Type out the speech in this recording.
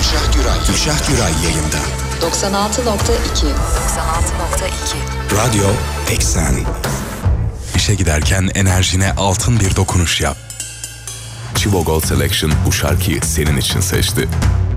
Gülşah Güray yayında. 96.2 Radyo Eksen. İşe giderken enerjine altın bir dokunuş yap. Chivo Gold Selection bu şarkıyı senin için seçti.